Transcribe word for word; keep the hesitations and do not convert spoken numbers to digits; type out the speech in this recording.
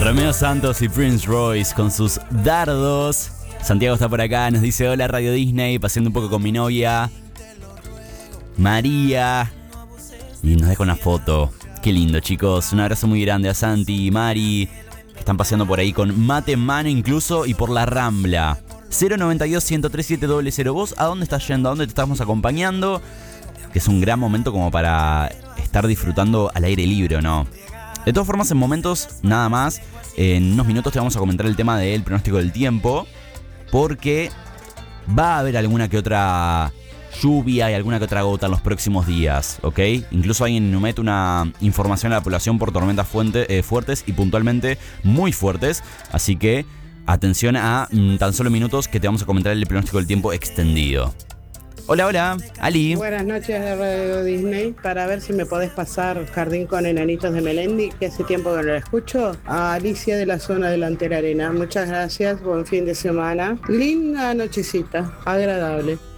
Romeo Santos y Prince Royce con sus dardos. Santiago está por acá, nos dice: hola Radio Disney, paseando un poco con mi novia María. Y nos deja una foto. Qué lindo, chicos. Un abrazo muy grande a Santi y Mari, que están paseando por ahí con mate en mano incluso y por la Rambla. cero noventa y dos, ciento tres, siete cero cero. ¿Vos a dónde estás yendo? ¿A dónde te estamos acompañando? Que es un gran momento como para estar disfrutando al aire libre, ¿o no? De todas formas, en momentos nada más, en unos minutos te vamos a comentar el tema del pronóstico del tiempo, porque va a haber alguna que otra lluvia y alguna que otra gota en los próximos días, ¿ok? Incluso hay en Inumet una información a la población por tormentas fuente, eh, fuertes y puntualmente muy fuertes, así que atención a mm, tan solo minutos que te vamos a comentar el pronóstico del tiempo extendido. Hola, hola, Ali. Buenas noches de Radio Disney. Para ver si me podés pasar Jardín con Enanitos de Melendi, que hace tiempo que no la escucho. A Alicia de la zona delantera Arena. Muchas gracias, buen fin de semana. Linda nochecita, agradable.